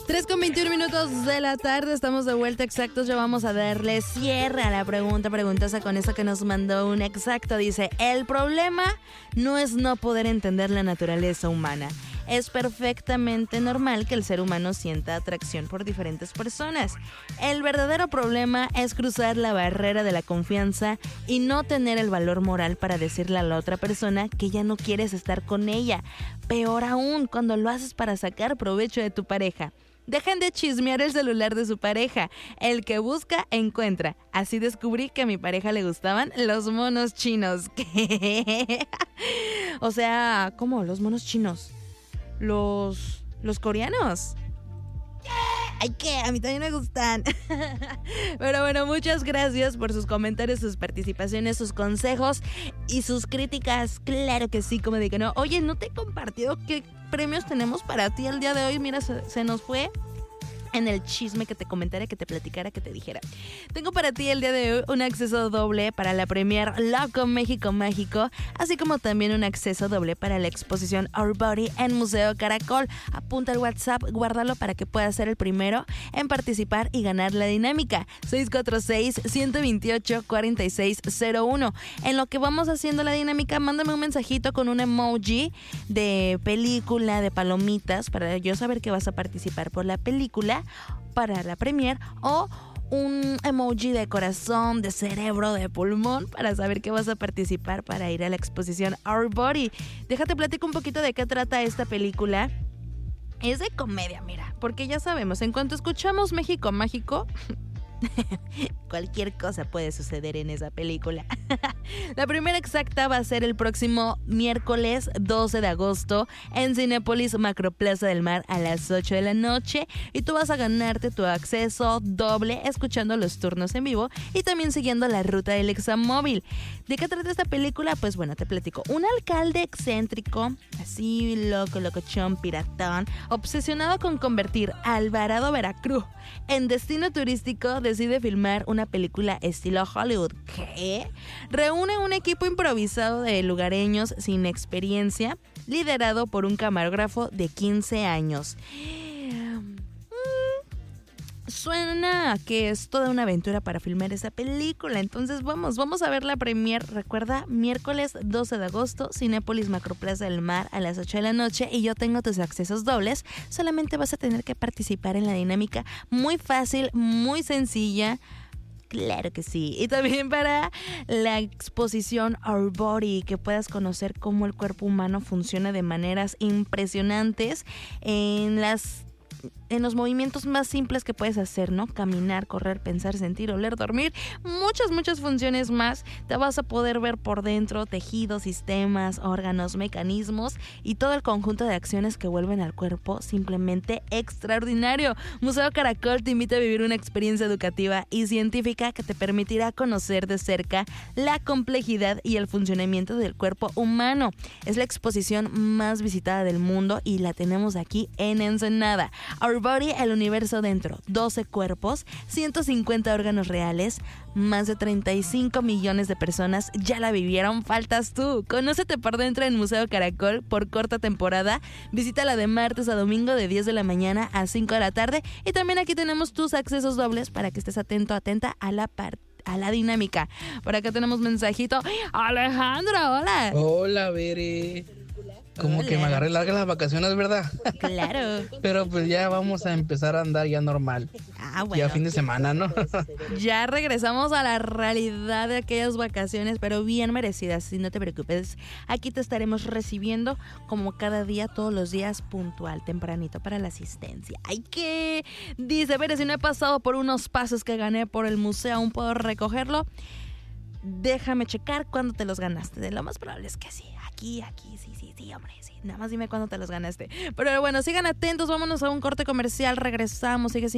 3:21 de la tarde, estamos de vuelta exactos. Ya vamos a darle cierre a la preguntosa con eso que nos mandó un exacto. Dice, el problema no es no poder entender la naturaleza humana. Es perfectamente normal que el ser humano sienta atracción por diferentes personas. El verdadero problema es cruzar la barrera de la confianza y no tener el valor moral para decirle a la otra persona que ya no quieres estar con ella. Peor aún, cuando lo haces para sacar provecho de tu pareja. Dejen de chismear el celular de su pareja. El que busca, encuentra. Así descubrí que a mi pareja le gustaban los monos chinos. ¿Qué? O sea, ¿cómo? ¿Los monos chinos? ¿Los coreanos? Ay, que a mí también me gustan. Pero bueno, muchas gracias por sus comentarios, sus participaciones, sus consejos y sus críticas. Claro que sí, como de que no. Oye, no te he compartido qué premios tenemos para ti el día de hoy. Mira, se nos fue en el chisme que te comentara, que te platicara, que te dijera. Tengo para ti el día de hoy un acceso doble para la premier Loco México Mágico, así como también un acceso doble para la exposición Our Body en Museo Caracol. Apunta el WhatsApp, guárdalo para que puedas ser el primero en participar y ganar la dinámica. 646-128-4601. En lo que vamos haciendo la dinámica, mándame un mensajito con un emoji de película, de palomitas, para yo saber que vas a participar por la película, para la premier, o un emoji de corazón, de cerebro, de pulmón, para saber que vas a participar para ir a la exposición Our Body. Déjate platico un poquito de qué trata esta película. Es de comedia, mira, porque ya sabemos, en cuanto escuchamos México Mágico, cualquier cosa puede suceder en esa película. La primera exacta va a ser el próximo miércoles 12 de agosto en Cinépolis Macroplaza del Mar a las 8 de la noche, y tú vas a ganarte tu acceso doble escuchando los turnos en vivo y también siguiendo la ruta del Examóvil. ¿De qué trata esta película? Pues bueno, te platico. Un alcalde excéntrico, así locochón, piratón, obsesionado con convertir a Alvarado, Veracruz en destino turístico, decide filmar una película estilo Hollywood. ¿Qué? Reúne un equipo improvisado de lugareños sin experiencia, liderado por un camarógrafo de 15 años. Suena que es toda una aventura para filmar esa película. Entonces vamos a ver la premier. Recuerda, miércoles 12 de agosto, Cinépolis Macroplaza del Mar a las 8 de la noche, y yo tengo tus accesos dobles. Solamente vas a tener que participar en la dinámica. Muy fácil, muy sencilla. Claro que sí. Y también para la exposición Our Body, que puedas conocer cómo el cuerpo humano funciona de maneras impresionantes en los movimientos más simples que puedes hacer, ¿no? Caminar, correr, pensar, sentir, oler, dormir. Muchas funciones más. Te vas a poder ver por dentro tejidos, sistemas, órganos, mecanismos y todo el conjunto de acciones que vuelven al cuerpo simplemente extraordinario. Museo Caracol te invita a vivir una experiencia educativa y científica que te permitirá conocer de cerca la complejidad y el funcionamiento del cuerpo humano. Es la exposición más visitada del mundo y la tenemos aquí en Ensenada. Our Body, el universo dentro, 12 cuerpos, 150 órganos reales, más de 35 millones de personas ya la vivieron, faltas tú. Conócete por dentro en Museo Caracol por corta temporada, visítala de martes a domingo de 10 de la mañana a 5 de la tarde, y también aquí tenemos tus accesos dobles para que estés atenta a la dinámica. Por acá tenemos mensajito. Alejandro, hola. Hola, Bere. Como Hola. que me agarré largas las vacaciones, ¿verdad? Claro. Pero pues ya vamos a empezar a andar ya normal. Bueno. Ya fin de semana, ¿no? Ya regresamos a la realidad de aquellas vacaciones, pero bien merecidas, si no te preocupes. Aquí te estaremos recibiendo como cada día, todos los días, puntual, tempranito para la asistencia. Ay, que dice, Bere, si no he pasado por unos pasos que gané por el museo, ¿aún puedo recogerlo? Déjame checar cuándo te los ganaste. De lo más probable es que sí. Aquí, sí, hombre, sí. Nada más dime cuándo te los ganaste. Pero bueno, sigan atentos, vámonos a un corte comercial, regresamos, sigue